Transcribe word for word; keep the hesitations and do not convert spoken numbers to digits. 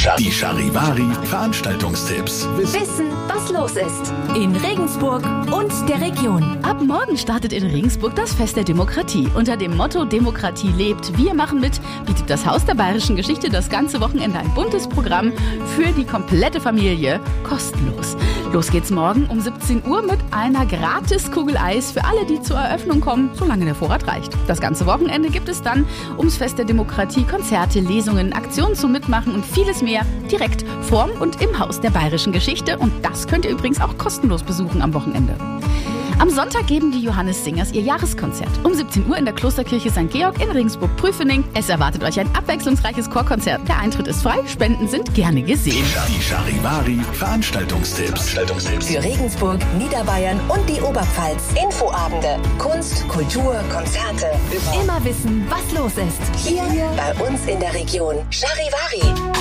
Die Charivari Veranstaltungstipps. Wissen, was los ist in Regensburg und der Region. Ab morgen startet in Regensburg das Fest der Demokratie. Unter dem Motto Demokratie lebt, wir machen mit, bietet das Haus der Bayerischen Geschichte das ganze Wochenende ein buntes Programm für die komplette Familie kostenlos. Los geht's morgen um siebzehn Uhr mit einer Gratis-Kugel Eis für alle, die zur Eröffnung kommen, solange der Vorrat reicht. Das ganze Wochenende gibt es dann ums Fest der Demokratie Konzerte, Lesungen, Aktionen zum Mitmachen und vieles mehr direkt vorm und im Haus der Bayerischen Geschichte. Und das könnt ihr übrigens auch kostenlos besuchen am Wochenende. Am Sonntag geben die Johannes Singers ihr Jahreskonzert. Um siebzehn Uhr in der Klosterkirche Sankt Georg in Regensburg-Prüfening. Es erwartet euch ein abwechslungsreiches Chorkonzert. Der Eintritt ist frei, Spenden sind gerne gesehen. Die Charivari Veranstaltungstipps. Für Regensburg, Niederbayern und die Oberpfalz. Infoabende, Kunst, Kultur, Konzerte. Immer wissen, was los ist. Hier bei uns in der Region. Charivari.